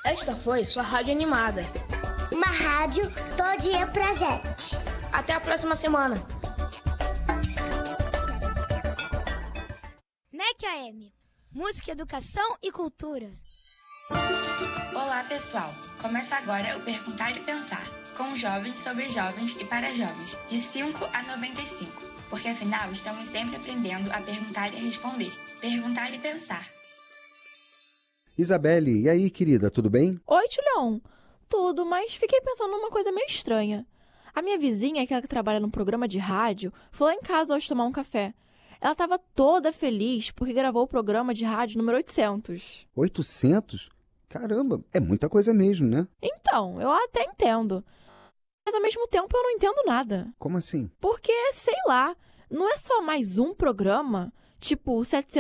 Esta foi sua rádio animada. Uma rádio todo dia pra gente. Até a próxima semana. NEC AM. Música, educação e cultura. Olá, pessoal. Começa agora o Perguntar e Pensar, com jovens sobre jovens e para jovens, de 5 a 95. Porque afinal estamos sempre aprendendo a perguntar e a responder. Perguntar e pensar. Isabelle, e aí, querida, tudo bem? Oi, Tilhão. Tudo, mas fiquei pensando numa coisa meio estranha. A minha vizinha, aquela que trabalha num programa de rádio, foi lá em casa hoje tomar um café. Ela estava toda feliz porque gravou o programa de rádio número 800. 800? Caramba, é muita coisa mesmo, né? Então, eu até entendo. Mas ao mesmo tempo eu não entendo nada. Como assim? Porque, sei lá, não é só mais um programa, tipo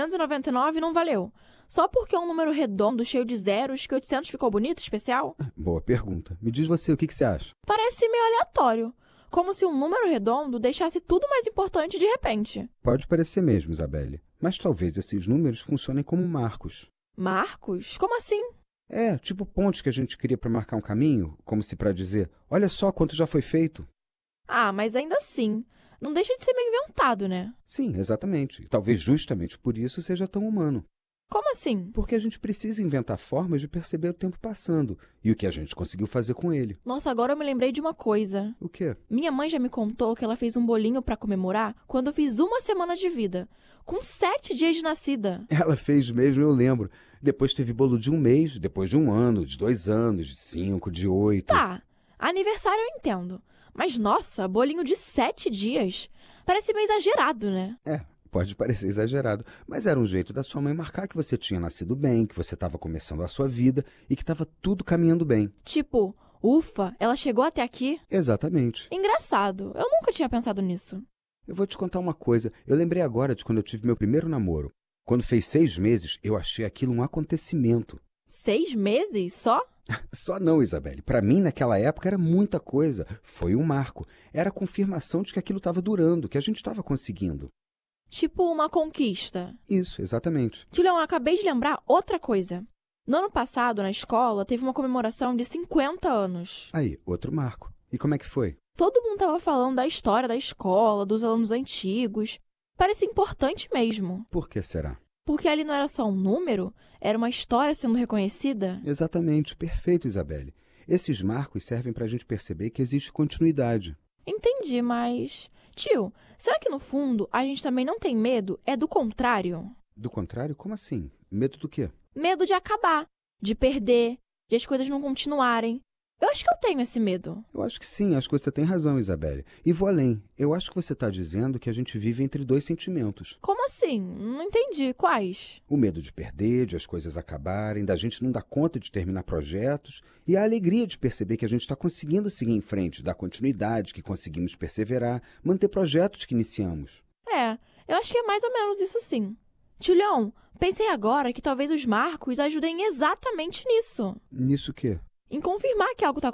799 não valeu. Só porque é um número redondo, cheio de zeros, que 800 ficou bonito, especial? Boa pergunta. Me diz você, o que você acha? Parece meio aleatório. Como se um número redondo deixasse tudo mais importante de repente. Pode parecer mesmo, Isabelle. Mas talvez esses números funcionem como marcos. Marcos? Como assim? É, tipo pontos que a gente cria para marcar um caminho, como se para dizer, olha só quanto já foi feito. Ah, mas ainda assim, não deixa de ser meio inventado, né? Sim, exatamente. E talvez justamente por isso seja tão humano. Como assim? Porque a gente precisa inventar formas de perceber o tempo passando e o que a gente conseguiu fazer com ele. Nossa, agora eu me lembrei de uma coisa. O quê? Minha mãe já me contou que ela fez um bolinho pra comemorar quando eu fiz 1 semana de vida, com 7 dias de nascida. Ela fez mesmo, eu lembro. Depois teve bolo de 1 mês, depois de 1 ano, de 2 anos, de 5, de 8. Tá, aniversário eu entendo. Mas nossa, bolinho de 7 dias. Parece meio exagerado, né? É. Pode parecer exagerado, mas era um jeito da sua mãe marcar que você tinha nascido bem, que você estava começando a sua vida e que estava tudo caminhando bem. Tipo, ufa, ela chegou até aqui? Exatamente. Engraçado, eu nunca tinha pensado nisso. Eu vou te contar uma coisa, eu lembrei agora de quando eu tive meu primeiro namoro. Quando fez 6 meses, eu achei aquilo um acontecimento. 6 meses só? Só não, Isabelle. Para mim, naquela época, era muita coisa. Foi um marco. Era a confirmação de que aquilo estava durando, que a gente estava conseguindo. Tipo uma conquista. Isso, exatamente. Tilhão, eu acabei de lembrar outra coisa. No ano passado, na escola, teve uma comemoração de 50 anos. Aí, outro marco. E como é que foi? Todo mundo tava falando da história da escola, dos alunos antigos. Parece importante mesmo. Por que será? Porque ali não era só um número, era uma história sendo reconhecida. Exatamente, perfeito, Isabelle. Esses marcos servem para a gente perceber que existe continuidade. Entendi, mas... Tio, será que no fundo a gente também não tem medo? É do contrário? Do contrário? Como assim? Medo do quê? Medo de acabar, de perder, de as coisas não continuarem. Eu acho que eu tenho esse medo. Eu acho que sim, acho que você tem razão, Isabelle. E vou além. Eu acho que você está dizendo que a gente vive entre 2 sentimentos. Como assim? Não entendi. Quais? O medo de perder, de as coisas acabarem, da gente não dar conta de terminar projetos, e a alegria de perceber que a gente está conseguindo seguir em frente, dar continuidade, que conseguimos perseverar, manter projetos que iniciamos. É, eu acho que é mais ou menos isso sim. Tilhão, pensei agora que talvez os marcos ajudem exatamente nisso. Nisso o quê? Em confirmar que algo está